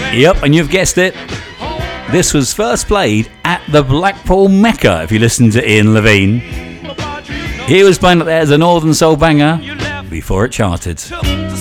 Yep, and you've guessed it. This was first played at the Blackpool Mecca, if you listen to Ian Levine. He was playing it there as a Northern Soul banger before it charted.